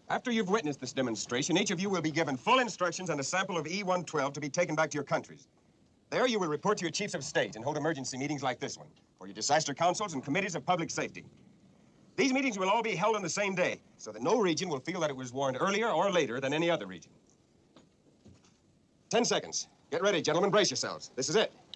After you've witnessed this demonstration, each of you will be given full instructions and a sample of E-112 to be taken back to your countries. There you will report to your chiefs of state and hold emergency meetings like this one for your disaster councils and committees of public safety. These meetings will all be held on the same day, so that no region will feel that it was warned earlier or later than any other region. 10 seconds. Get ready, gentlemen. Brace yourselves. This is it.